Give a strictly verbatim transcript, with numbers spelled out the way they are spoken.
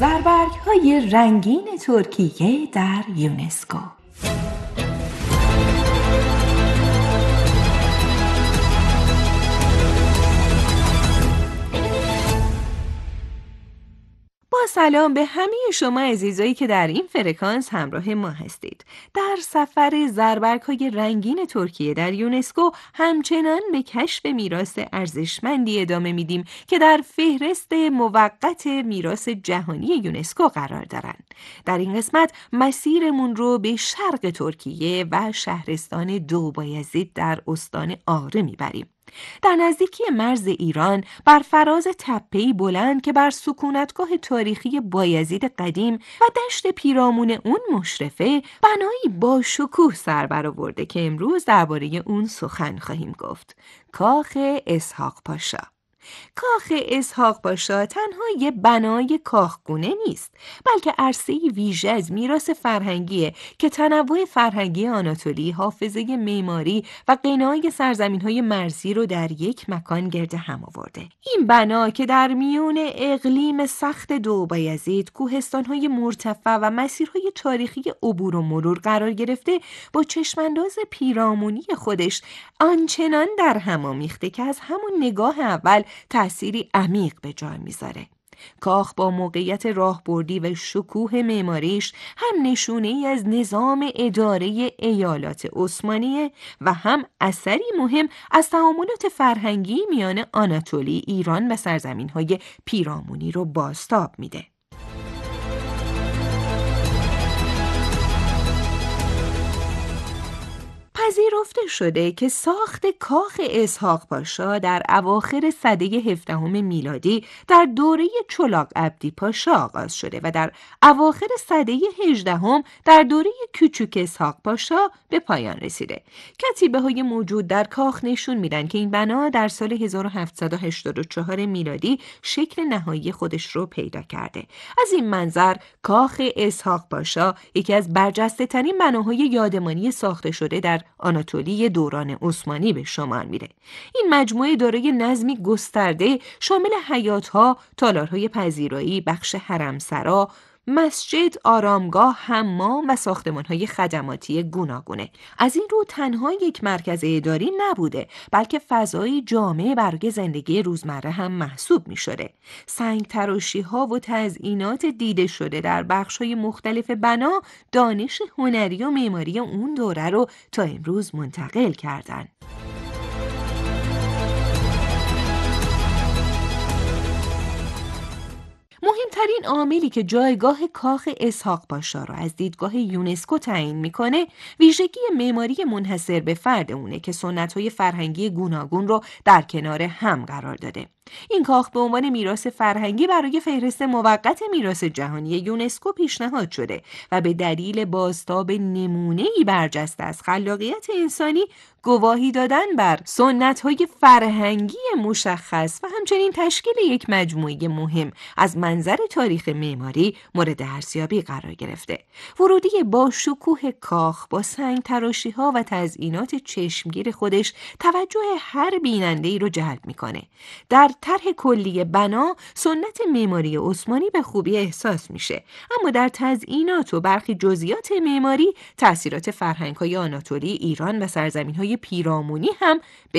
زربرگ‌های رنگین ترکیه در یونسکو. با سلام به همه شما عزیزایی که در این فرکانس همراه ما هستید. در سفر زربرگ‌های رنگین ترکیه در یونسکو همچنان به کشف میراث ارزشمندی ادامه میدیم که در فهرست موقت میراث جهانی یونسکو قرار دارند. در این قسمت مسیرمون رو به شرق ترکیه و شهرستان دوبایزید در استان آره میبریم. در نزدیکی مرز ایران بر فراز تپه‌ای بلند که بر سکونتگاه تاریخی بایزید قدیم و دشت پیرامون اون مشرفه، بنایی با شکوه سر برآورده که امروز درباره اون سخن خواهیم گفت. کاخ اسحاق پاشا. کاخ اسحاق پاشا تنها یه بنای کاخگونه نیست، بلکه عرصه‌ای ویژه از میراث فرهنگیه که تنوع فرهنگی آناتولی، حافظه معماری و غنای سرزمین‌های مرزی رو در یک مکان گرد هم آورده. این بنا که در میون اقلیم سخت دوبایزید، کوهستان‌های مرتفع و مسیرهای تاریخی عبور و مرور قرار گرفته، با چشمانداز پیرامونی خودش آنچنان در هم آمیخته که از همون نگاه اول تأثیری عمیق به جای میذاره. کاخ با موقعیت راهبردی و شکوه معماریش هم نشونه‌ای از نظام اداره ایالات عثمانیه و هم اثری مهم از تعاملات فرهنگی میان آناتولی، ایران و سرزمین‌های پیرامونی رو بازتاب میده. پذیرفته شده که ساخت کاخ اسحاق پاشا در اواخر سده هفدهم میلادی در دوره چلاق عبدی پاشا آغاز شده و در اواخر سده هجدهم در دوره کوچوک اسحاق پاشا به پایان رسیده. کتیبه‌های موجود در کاخ نشون میدن که این بنا در سال هزار و هفتصد و هشتاد و چهار میلادی شکل نهایی خودش رو پیدا کرده. از این منظر کاخ اسحاق پاشا یکی از برجسته ترین بناهای یادمانی ساخته شده در آناتولی دوران عثمانی به شمار میره. این مجموعه دارای نظمی گسترده شامل حیاط‌ها، تالارهای پذیرایی، بخش حرمسرا، مسجد، آرامگاه، حمام و ساختمان‌های خدماتی گوناگونه. از این رو تنها یک مرکز اداری نبوده، بلکه فضایی جامع برای زندگی روزمره هم محسوب می‌شده. سنگ تراشی‌ها و تزئینات دیده شده در بخش‌های مختلف بنا دانش هنری و معماری اون دوره رو تا امروز منتقل کردن. مهمترین عاملی که جایگاه کاخ اسحاق پاشا را از دیدگاه یونسکو تعیین میکنه، ویژگی معماری منحصر به فرد اونه که سنت‌های فرهنگی گوناگون رو در کنار هم قرار داده. این کاخ به عنوان میراث فرهنگی برای فهرست موقت میراث جهانی یونسکو پیشنهاد شده و به دلیل بازتاب نمونه‌ای برجسته از خلاقیت انسانی، گواهی دادن بر سنت‌های فرهنگی مشخص و همچنین تشکیل یک مجموعه مهم از منظر تاریخ معماری مورد ارزیابی قرار گرفته. ورودی با شکوه کاخ با سنگ تراشی‌ها و تزئینات چشمگیر خودش توجه هر بیننده‌ای رو جلب می‌کنه. در طرح کلی بنا سنت معماری عثمانی به خوبی احساس میشه، اما در تزئینات و برخی جزئیات معماری تأثیرات فرهنگ‌های آناتولی، ایران و سرزمین‌های پیرامونی هم به